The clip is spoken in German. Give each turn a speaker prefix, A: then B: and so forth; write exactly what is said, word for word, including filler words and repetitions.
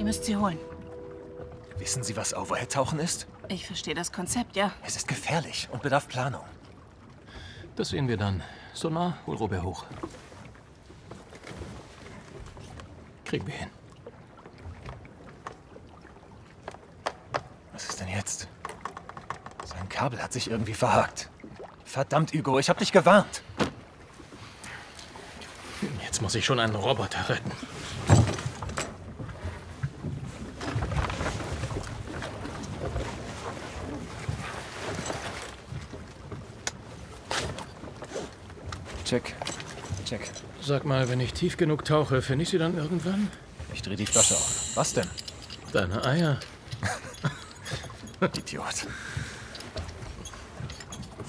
A: Ihr müsst sie holen.
B: Wissen Sie, was Overhead-Tauchen ist?
A: Ich verstehe das Konzept, ja.
B: Es ist gefährlich und bedarf Planung.
C: Das sehen wir dann. Sonar, hol Robert hoch. Kriegen wir hin.
B: Was ist denn jetzt? Sein Kabel hat sich irgendwie verhakt. Verdammt, Hugo, ich hab dich gewarnt.
C: Jetzt muss ich schon einen Roboter retten.
B: Check. Check.
C: Sag mal, wenn ich tief genug tauche, finde ich sie dann irgendwann?
B: Ich drehe die Flasche auf. Was denn?
C: Deine Eier.
B: Idiot.